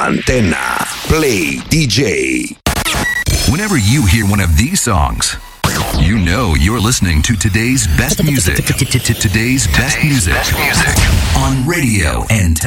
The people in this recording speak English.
Antena Play DJ. Whenever you hear one of these songs, you know you're listening to today's best music. Today's best music on Radio Antena.